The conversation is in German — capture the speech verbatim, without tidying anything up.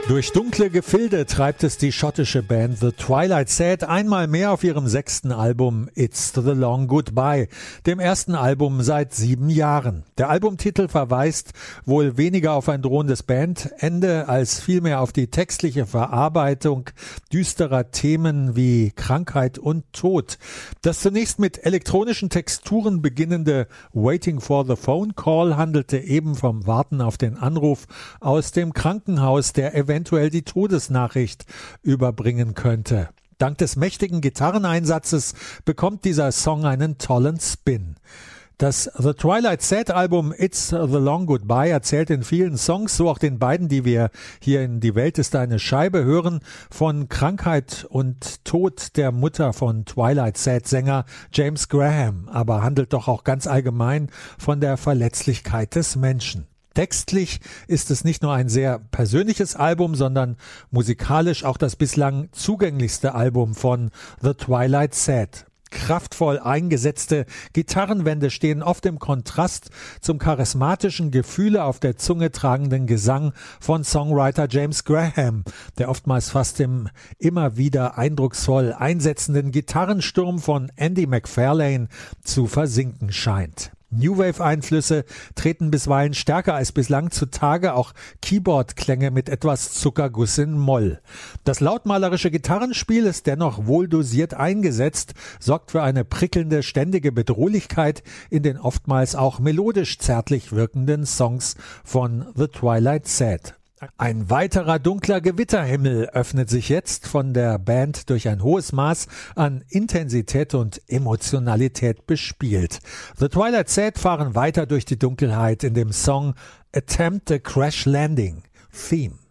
Durch dunkle Gefilde treibt es die schottische Band The Twilight Sad einmal mehr auf ihrem sechsten Album It's the Long Goodbye, dem ersten Album seit sieben Jahren. Der Albumtitel verweist wohl weniger auf ein drohendes Bandende als vielmehr auf die textliche Verarbeitung düsterer Themen wie Krankheit und Tod. Das zunächst mit elektronischen Texturen beginnende Waiting for the Phone Call handelte eben vom Warten auf den Anruf aus dem Krankenhaus, der eventuell die Todesnachricht überbringen könnte. Dank des mächtigen Gitarreneinsatzes bekommt dieser Song einen tollen Spin. Das The Twilight Sad Album It's the Long Goodbye erzählt in vielen Songs, so auch den beiden, die wir hier in Die Welt ist eine Scheibe hören, von Krankheit und Tod der Mutter von Twilight Sad Sänger James Graham, aber handelt doch auch ganz allgemein von der Verletzlichkeit des Menschen. Textlich ist es nicht nur ein sehr persönliches Album, sondern musikalisch auch das bislang zugänglichste Album von The Twilight Sad. Kraftvoll eingesetzte Gitarrenwände stehen oft im Kontrast zum charismatischen, Gefühle auf der Zunge tragenden Gesang von Songwriter James Graham, der oftmals fast im immer wieder eindrucksvoll einsetzenden Gitarrensturm von Andy McFarlane zu versinken scheint. New Wave-Einflüsse treten bisweilen stärker als bislang zutage, auch Keyboard-Klänge mit etwas Zuckerguss in Moll. Das lautmalerische Gitarrenspiel ist dennoch wohl dosiert eingesetzt, sorgt für eine prickelnde, ständige Bedrohlichkeit in den oftmals auch melodisch zärtlich wirkenden Songs von The Twilight Sad. Ein weiterer dunkler Gewitterhimmel öffnet sich jetzt von der Band durch ein hohes Maß an Intensität und Emotionalität bespielt. The Twilight Sad fahren weiter durch die Dunkelheit in dem Song Attempt a Crash Landing Theme.